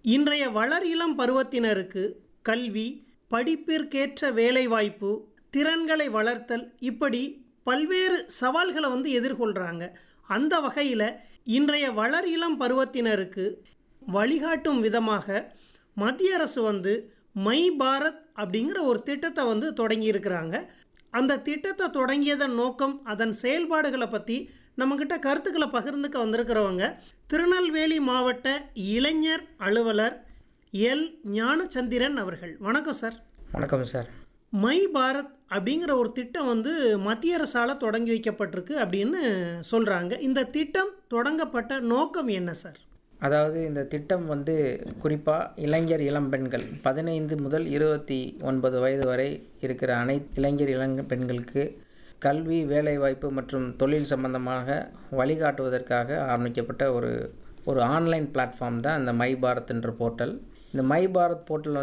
இன்றைய வளர் இளம் பருவத்தினருக்கு கல்வி, படிப்பிற்கேற்ற வேலைவாய்ப்பு, திறன்களை வளர்த்தல் இப்படி பல்வேறு சவால்களை எதிர்கொள்கிறாங்க. அந்த வகையில் இன்றைய வளர் இளம் பருவத்தினருக்கு வழிகாட்டும் விதமாக மத்திய அரசு மை பாரத் அப்படிங்கிற ஒரு திட்டத்தை தொடங்கியிருக்கிறாங்க. அந்த திட்டத்தை தொடங்கியதன் நோக்கம், அதன் செயல்பாடுகளை பற்றி நம்மக்கிட்ட கருத்துக்களை பகிர்ந்துக்க வந்திருக்கிறவங்க திருநெல்வேலி மாவட்ட இளைஞர் அலுவலர் எல் ஞானச்சந்திரன் அவர்கள். வணக்கம் சார். வணக்கம் சார். மை பாரத் அப்படிங்கிற ஒரு திட்டம் மத்திய அரசால் தொடங்கி வைக்கப்பட்டிருக்கு அப்படின்னு சொல்கிறாங்க. இந்த திட்டம் தொடங்கப்பட்ட நோக்கம் என்ன சார்? அதாவது இந்த திட்டம் குறிப்பாக இளைஞர் இளம்பெண்கள் 15 முதல் 29 வயது வரை இருக்கிற அனைத்து இளைஞர் இளம்பெண்களுக்கு கல்வி, வேலைவாய்ப்பு மற்றும் தொழில் சம்பந்தமாக வழிகாட்டுவதற்காக ஆரம்பிக்கப்பட்ட ஒரு ஆன்லைன் பிளாட்ஃபார்ம் தான் இந்த மை பாரத் என்ற போர்ட்டல். இந்த மை பாரத் போர்ட்டல்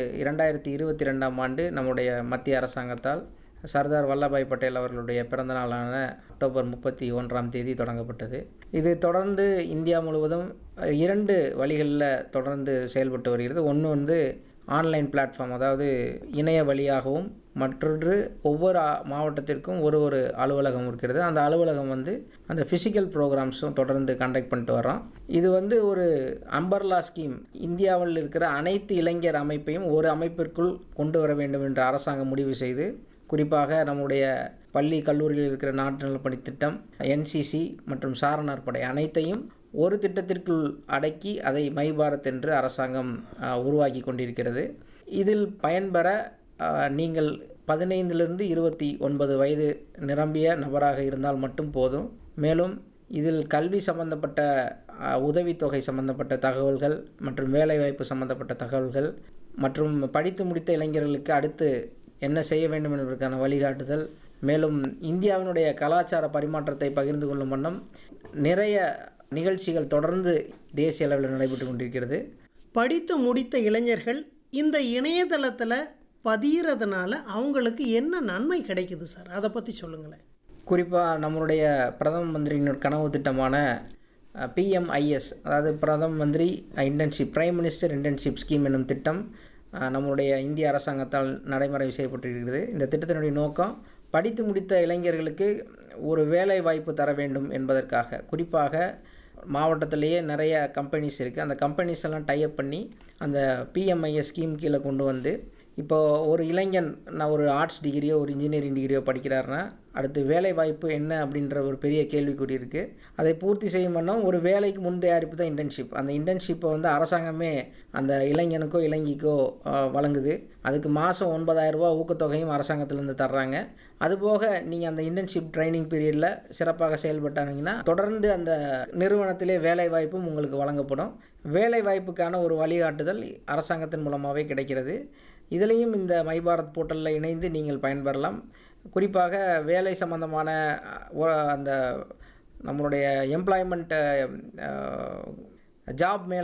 2022ஆம் ஆண்டு நம்முடைய மத்திய அரசாங்கத்தால் சர்தார் வல்லபாய் பட்டேல் அவர்களுடைய பிறந்தநாளான அக்டோபர் 31ஆம் தேதி தொடங்கப்பட்டது. இது தொடர்ந்து இந்தியா முழுவதும் 2 வழிகளில் தொடர்ந்து செயல்பட்டு வருகிறது. ஒன்று ஆன்லைன் பிளாட்ஃபார்ம், அதாவது இணைய வழியாகவும், மற்றொன்று ஒவ்வொரு மாவட்டத்திற்கும் ஒரு அலுவலகம் இருக்கிறது. அந்த அலுவலகம் அந்த ஃபிசிக்கல் ப்ரோக்ராம்ஸும் தொடர்ந்து கண்டக்ட் பண்ணிட்டு வரோம். இது ஒரு அம்பர்லா ஸ்கீம். இந்தியாவில் இருக்கிற அனைத்து இளைஞர் அமைப்பையும் ஒரு அமைப்பிற்குள் கொண்டு வர வேண்டும் என்று அரசாங்கம் முடிவு செய்து, குறிப்பாக நம்முடைய பள்ளி கல்லூரியில் இருக்கிற நாட்டு நலப்பணி திட்டம், என்சிசி மற்றும் சாரணர் படை அனைத்தையும் ஒரு திட்டத்திற்குள் அடக்கி அதை மை பாரத் என்று அரசாங்கம் உருவாக்கி கொண்டிருக்கிறது. இதில் பயன்பெற நீங்கள் 15லிருந்து 29 வயது நிரம்பிய நபராக இருந்தால் மட்டும் போதும். மேலும் இதில் கல்வி சம்பந்தப்பட்ட உதவித்தொகை சம்பந்தப்பட்ட தகவல்கள் மற்றும் வேலைவாய்ப்பு சம்பந்தப்பட்ட தகவல்கள் மற்றும் படித்து முடித்த இளைஞர்களுக்கு அடுத்து என்ன செய்ய வேண்டும் என்பதற்கான வழிகாட்டுதல், மேலும் இந்தியாவினுடைய கலாச்சார பரிமாற்றத்தை பகிர்ந்து கொள்ளும் வண்ணம் நிறைய நிகழ்ச்சிகள் தொடர்ந்து தேசிய அளவில் நடைபெற்று கொண்டிருக்கிறது. படித்து முடித்த இளைஞர்கள் இந்த இணையதளத்தில் பதிகிறதுனால அவங்களுக்கு என்ன நன்மை கிடைக்குது சார்? அதை பற்றி சொல்லுங்களேன். குறிப்பாக நம்மளுடைய பிரதம மந்திரியின் கனவு திட்டமான PMIS, அதாவது பிரதம மந்திரி internship, prime minister internship scheme என்னும் திட்டம் நம்மளுடைய இந்திய அரசாங்கத்தால் நடைமுறை செய்யப்பட்டிருக்கிறது. இந்த திட்டத்தினுடைய நோக்கம் படித்து முடித்த இளைஞர்களுக்கு ஒரு வேலை வாய்ப்பு தர வேண்டும் என்பதற்காக. குறிப்பாக மாவட்டத்திலேயே நிறைய கம்பெனிஸ் இருக்குது. அந்த கம்பெனிஸ் எல்லாம் டைப் பண்ணி அந்த PMIS ஸ்கீம் கீழே கொண்டு இப்போது ஒரு இளைஞன் ஒரு ஆர்ட்ஸ் டிகிரியோ ஒரு இன்ஜினியரிங் டிகிரியோ படிக்கிறாருன்னா அடுத்து வேலை வாய்ப்பு என்ன அப்படின்ற ஒரு பெரிய கேள்விக்குறி இருக்குது. அதை பூர்த்தி செய்யும் வண்ணம் ஒரு வேலைக்கு முன் தயாரிப்பு தான் இன்டர்ன்ஷிப். அந்த இன்டர்ன்ஷிப்பை அரசாங்கமே அந்த இளைஞனுக்கோ இளைஞிக்கோ வழங்குது. அதுக்கு மாதம் 9,000 ரூபா ஊக்கத்தொகையும் அரசாங்கத்திலேருந்து தர்றாங்க. அதுபோக நீங்கள் அந்த இன்டர்ன்ஷிப் ட்ரைனிங் பீரியடில் சிறப்பாக செயல்பட்டாங்கன்னா தொடர்ந்து அந்த நிறுவனத்திலே வேலை வாய்ப்பும் உங்களுக்கு வழங்கப்படும். வேலை வாய்ப்புக்கான ஒரு வழிகாட்டுதல் அரசாங்கத்தின் மூலமாகவே கிடைக்கிறது. இதிலையும் இந்த மை பாரத் போர்ட்டலில் இணைந்து நீங்கள் பயன்பெறலாம். குறிப்பாக வேலை சம்பந்தமான அந்த நம்மளுடைய எம்ப்ளாய்மெண்ட் ஜாப் மேலே